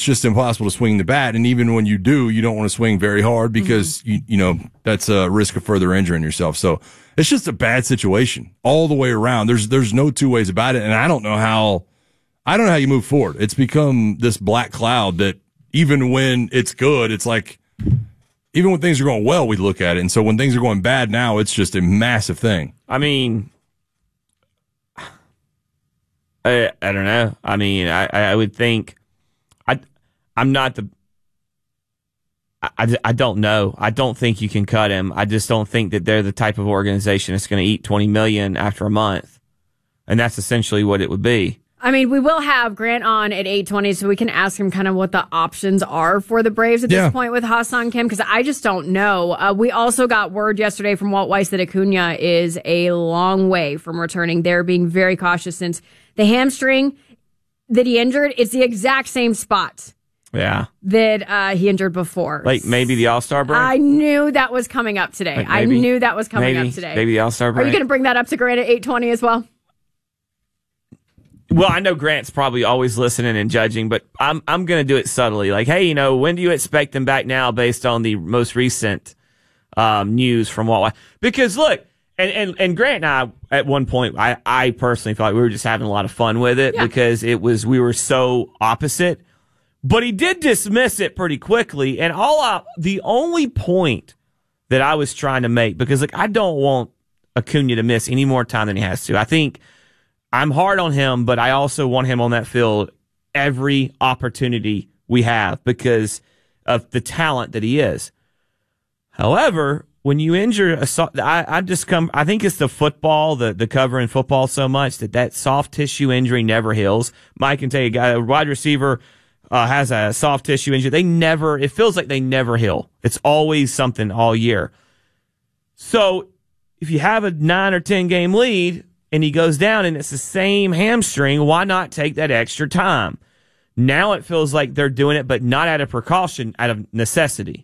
just impossible to swing the bat. And even when you do, you don't want to swing very hard because, you know, that's a risk of further injuring yourself. So it's just a bad situation all the way around. There's no two ways about it. And I don't know how you move forward. It's become this black cloud that even when it's good, it's like, even when things are going well, we look at it. And so when things are going bad now, it's just a massive thing. I mean, I don't know. I mean, I would think I'm not the. I don't know. I don't think you can cut him. I just don't think that they're the type of organization that's going to eat $20 million after a month, and that's essentially what it would be. I mean, we will have Grant on at 8:20, so we can ask him kind of what the options are for the Braves at this point with Ha-Seong Kim, because I just don't know. We also got word yesterday from Walt Weiss that Acuna is a long way from returning. They're being very cautious since the hamstring that he injured, it's the exact same spot. Yeah. That he injured before. Like maybe the All-Star break? I knew that was coming up today. Like I knew that was coming up today. Maybe the All-Star break. Are you going to bring that up to Grant at 8:20 as well? Well, I know Grant's probably always listening and judging, but I'm going to do it subtly. Like, hey, you know, when do you expect him back now based on the most recent news from Walt Weiss? Because, look, and Grant and I, at one point, I personally thought we were just having a lot of fun with it because we were so opposite. But he did dismiss it pretty quickly. And the only point that I was trying to make, because, like, I don't want Acuna to miss any more time than he has to. I think I'm hard on him, but I also want him on that field every opportunity we have because of the talent that he is. However, when you injure I think it's the football, the cover in football so much that soft tissue injury never heals. Mike can tell you, a wide receiver has a soft tissue injury. It feels like they never heal. It's always something all year. So if you have a 9 or 10 game lead, and he goes down and it's the same hamstring, why not take that extra time? Now it feels like they're doing it, but not out of precaution, out of necessity.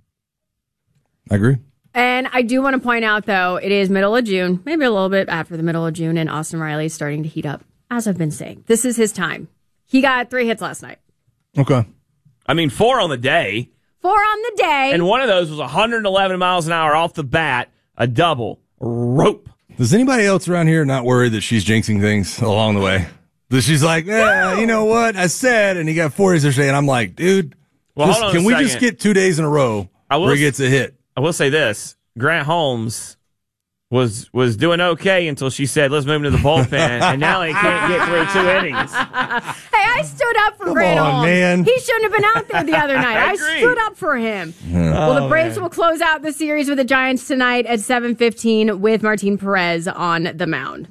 I agree. And I do want to point out, though, it is middle of June, maybe a little bit after the middle of June, and Austin Riley is starting to heat up. As I've been saying, this is his time. He got 3 hits last night. Okay. I mean, 4 on the day. 4 on the day. And one of those was 111 miles an hour off the bat, a double, rope. Does anybody else around here not worry that she's jinxing things along the way? That she's like, you know what I said, and he got 4 hits yesterday, and I'm like, dude, can we just get 2 days in a row where he gets a hit? I will say this: Grant Holmes was doing okay until she said, "Let's move him to the bullpen," and now he can't get through 2 innings. Hey, I stood up for Grant Holmes. Man. He shouldn't have been out there the other night. I stood up for him. Well, the Braves will close out the series with the Giants tonight at 7:15 with Martin Perez on the mound.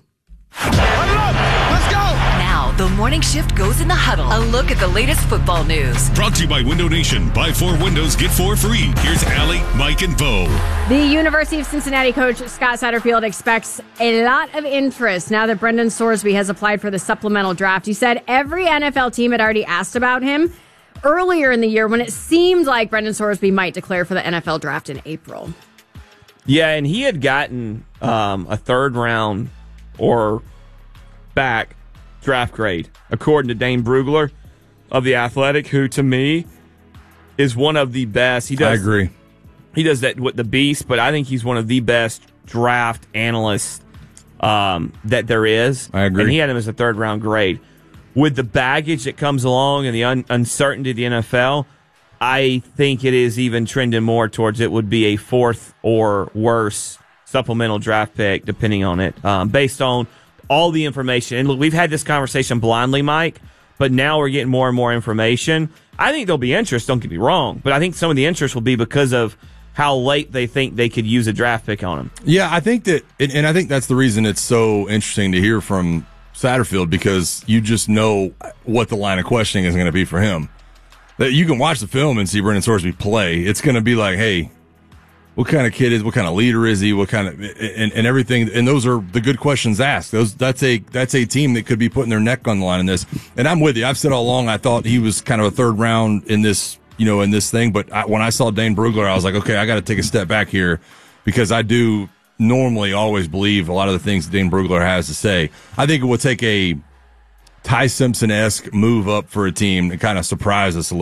Let's go! Now, the morning shift goes in the huddle. A look at the latest football news. Brought to you by Window Nation. Buy 4 windows, get 4 free. Here's Allie, Mike, and Bo. The University of Cincinnati coach Scott Satterfield expects a lot of interest now that Brendan Sorsby has applied for the supplemental draft. He said every NFL team had already asked about him earlier in the year when it seemed like Brendan Sorsby might declare for the NFL draft in April. Yeah, and he had gotten a 3rd round or back draft grade, according to Dane Brugler of The Athletic, who to me is one of the best. I agree. He does that with the beast, but I think he's one of the best draft analysts that there is. I agree. And he had him as a 3rd round grade. With the baggage that comes along and the uncertainty of the NFL, I think it is even trending more towards it would be a 4th or worse supplemental draft pick, depending on it, based on all the information. And look, we've had this conversation blindly, Mike, but now we're getting more and more information. I think there'll be interest, don't get me wrong, but I think some of the interest will be because of how late they think they could use a draft pick on him. Yeah, I think that, and I think that's the reason it's so interesting to hear from Satterfield, because you just know what the line of questioning is going to be for him. That you can watch the film and see Brendan Sorsby play. It's going to be like, hey, what kind of kid is? What kind of leader is he? What kind of and everything? And those are the good questions asked. That's a team that could be putting their neck on the line in this. And I'm with you. I've said all along I thought he was kind of a 3rd round in this, in this thing. But when I saw Dane Brugler, I was like, okay, I got to take a step back here, because I do normally always believe a lot of the things Dane Brugler has to say. I think it will take a Ty Simpson-esque move up for a team to kind of surprise us a little.